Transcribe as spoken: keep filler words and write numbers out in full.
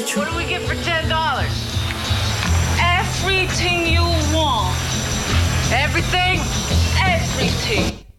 What do we get for ten dollars? Everything you want. Everything, everything.